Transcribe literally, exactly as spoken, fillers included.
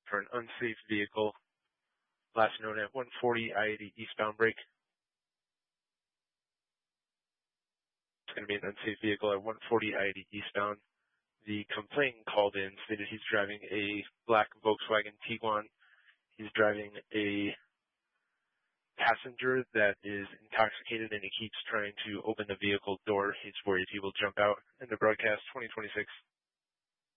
for an unsafe vehicle, last known at one forty I eighty eastbound break. It's going to be an unsafe vehicle at one forty I eighty eastbound. The complainant called in, stated he's driving a black Volkswagen Tiguan. He's driving a passenger that is intoxicated and he keeps trying to open the vehicle door. He's worried he will jump out. In the broadcast, twenty twenty-six.